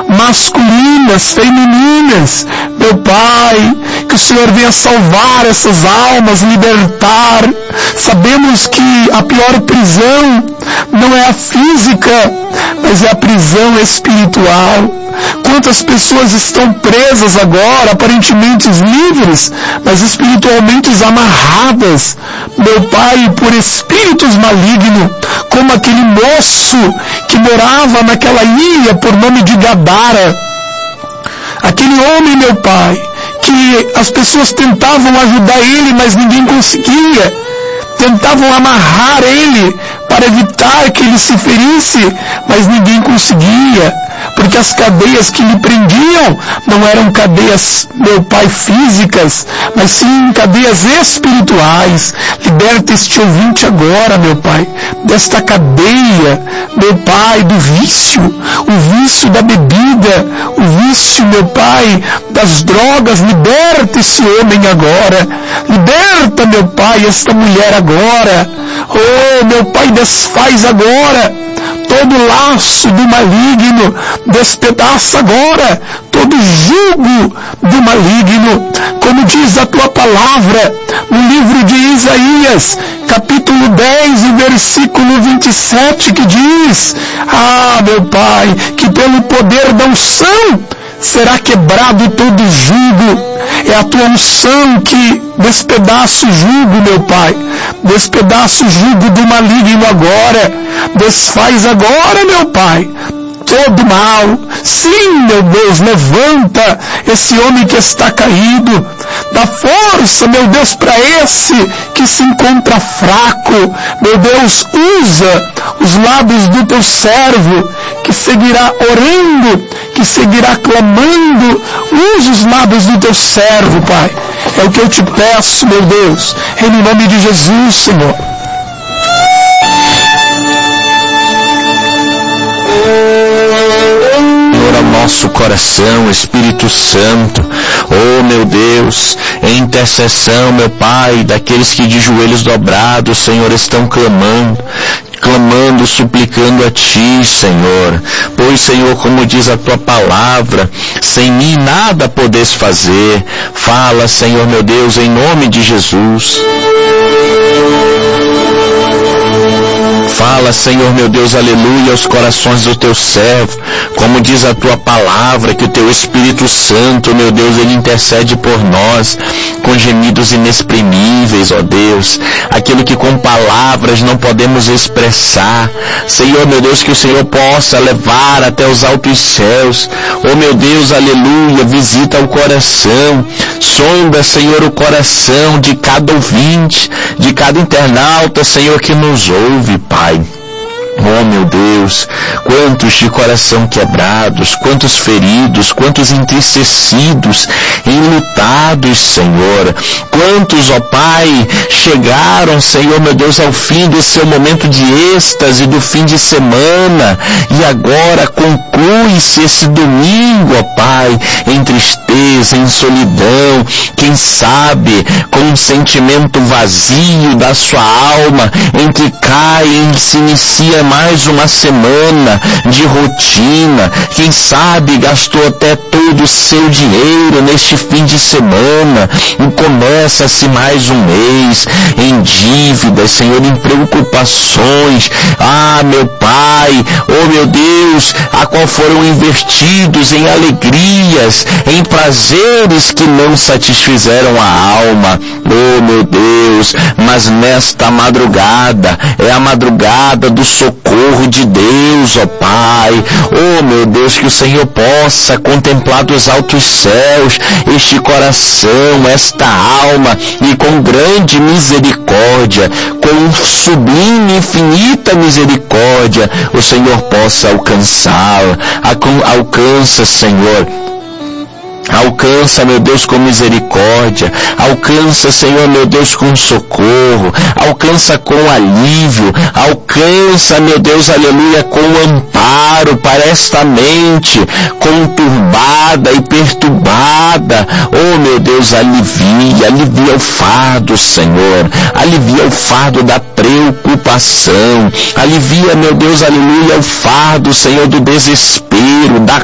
masculinas, femininas. Meu Pai, que o Senhor venha salvar essas almas, libertar. Sabemos que a pior prisão não é a física, mas é a prisão espiritual. Quantas pessoas estão presas agora, aparentemente livres, mas espiritualmente amarradas, meu Pai, por espíritos malignos, como aquele moço que morava naquela ilha por nome de Gadara. Aquele homem, meu Pai, que as pessoas tentavam ajudar ele, mas ninguém conseguia. Tentavam amarrar ele para evitar que ele se ferisse, mas ninguém conseguia, porque as cadeias que lhe prendiam não eram cadeias, meu Pai, físicas, mas sim cadeias espirituais. Liberta este ouvinte agora, meu Pai, desta cadeia, meu Pai, do vício, o vício da bebida, o vício, meu Pai, das drogas. Liberta esse homem agora, liberta, meu Pai, esta mulher agora. Oh, meu Pai, desfaz agora todo laço do maligno, despedaça agora todo jugo do maligno, como diz a tua palavra no livro de Isaías, capítulo 10, o versículo 27, que diz: meu Pai, que pelo poder da unção será quebrado todo jugo. É a tua unção que despedaça o jugo, meu Pai. Despedaça o jugo do maligno agora. Desfaz agora, meu Pai, todo mal. Sim, meu Deus, levanta esse homem que está caído. Dá força, meu Deus, para esse que se encontra fraco. Meu Deus, usa os lábios do teu servo, que seguirá orando, que seguirá clamando. Usa os lábios do teu servo, Pai. É o que eu te peço, meu Deus, em nome de Jesus, Senhor. Nosso coração, Espírito Santo, oh meu Deus, em intercessão, meu Pai, daqueles que de joelhos dobrados, Senhor, estão clamando, suplicando a Ti, Senhor, pois, Senhor, como diz a Tua palavra, sem mim nada podes fazer. Fala, Senhor, meu Deus, em nome de Jesus. Fala, Senhor, meu Deus, aleluia, aos corações do teu servo, como diz a tua palavra, que o teu Espírito Santo, meu Deus, ele intercede por nós, com gemidos inexprimíveis, ó Deus, aquilo que com palavras não podemos expressar. Senhor, meu Deus, que o Senhor possa levar até os altos céus. Oh, meu Deus, aleluia, visita o coração, sonda, Senhor, o coração de cada ouvinte, de cada internauta, Senhor, que nos ouve, Pai. Oh, meu Deus, quantos de coração quebrados, quantos feridos, quantos entristecidos, enlutados, Senhor. Quantos, ó Pai, chegaram, Senhor, meu Deus, ao fim do seu momento de êxtase, do fim de semana, e agora conclui-se esse domingo, ó Pai, em tristeza, em solidão, quem sabe com um sentimento vazio da sua alma, em que cai, em que se inicia mais uma semana de rotina. Quem sabe gastou até todo o seu dinheiro neste fim de semana e começa-se mais um mês em dívidas, Senhor, em preocupações. Meu Pai, oh meu Deus, a qual foram investidos em alegrias, em prazeres que não satisfizeram a alma. Oh meu Deus, mas nesta madrugada é a madrugada do socorro de Deus, ó Pai. Oh meu Deus, que o Senhor possa contemplar dos altos céus este coração, esta alma, e com grande misericórdia, com sublime infinita misericórdia, o Senhor possa alcançá-la. Alcança, Senhor. Alcança, meu Deus, com misericórdia. Alcança, Senhor, meu Deus, com socorro. Alcança com alívio. Alcança, meu Deus, aleluia, com amparo para esta mente conturbada e perturbada. Oh, meu Deus, alivia o fardo, Senhor. Alivia o fardo da preocupação. Alivia, meu Deus, aleluia, o fardo, Senhor, do desespero, da